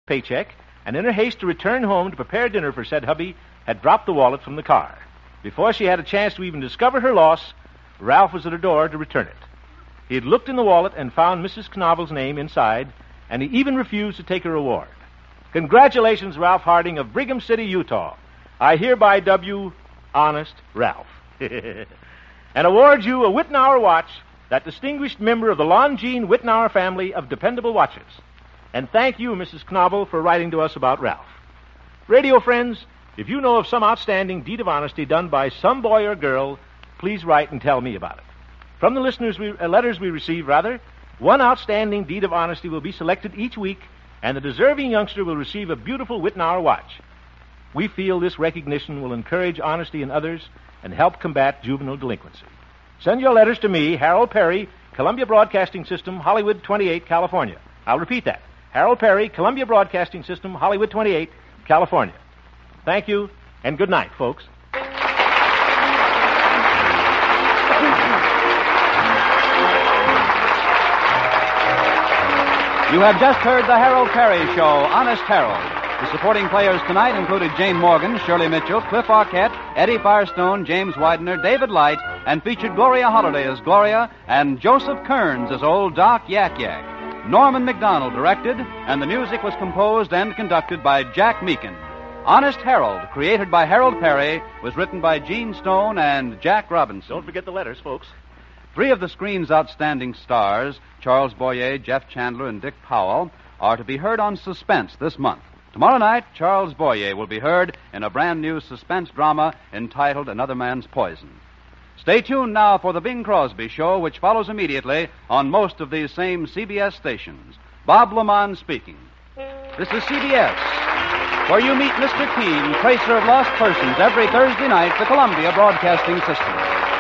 paycheck, and in her haste to return home to prepare dinner for said hubby, had dropped the wallet from the car. Before she had a chance to even discover her loss, Ralph was at her door to return it. He had looked in the wallet and found Mrs. Knovel's name inside, and he even refused to take her reward. Congratulations, Ralph Harding of Brigham City, Utah. I hereby dub you Honest Ralph. And award you a Wittenauer watch, that distinguished member of the Longines Wittenauer family of dependable watches. And thank you, Mrs. Knovel, for writing to us about Ralph. Radio friends, if you know of some outstanding deed of honesty done by some boy or girl, please write and tell me about it. From the letters we receive, one outstanding deed of honesty will be selected each week, and the deserving youngster will receive a beautiful Wittenauer watch. We feel this recognition will encourage honesty in others and help combat juvenile delinquency. Send your letters to me, Harold Perry, Columbia Broadcasting System, Hollywood 28, California. I'll repeat that. Harold Perry, Columbia Broadcasting System, Hollywood 28, California. Thank you, and good night, folks. You have just heard the Harold Perry Show, Honest Harold. The supporting players tonight included Jane Morgan, Shirley Mitchell, Cliff Arquette, Eddie Firestone, James Widener, David Light, and featured Gloria Holliday as Gloria and Joseph Kearns as Old Doc Yak Yak. Norman McDonald directed, and the music was composed and conducted by Jack Meakin. Honest Harold, created by Harold Perry, was written by Gene Stone and Jack Robinson. Don't forget the letters, folks. 3 of the screen's outstanding stars, Charles Boyer, Jeff Chandler, and Dick Powell, are to be heard on Suspense this month. Tomorrow night, Charles Boyer will be heard in a brand new suspense drama entitled Another Man's Poison. Stay tuned now for the Bing Crosby Show, which follows immediately on most of these same CBS stations. Bob Lamont speaking. This is CBS, where you meet Mr. Keene, tracer of lost persons, every Thursday night, the Columbia Broadcasting System.